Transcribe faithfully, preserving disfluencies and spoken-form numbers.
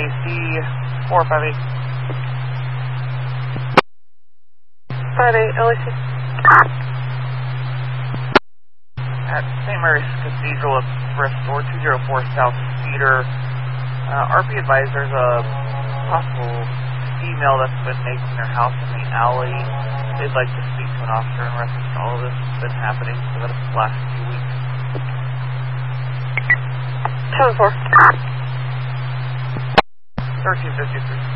C four five eight. five eight, L A C. At Saint Mary's Cathedral at Bristol, two zero four South Cedar. Uh, R P advised there's a possible female that's been making their house in the alley. They'd like to speak to an officer in reference to all of this that's been happening for the last few weeks. seven four. thirteen fifty-three.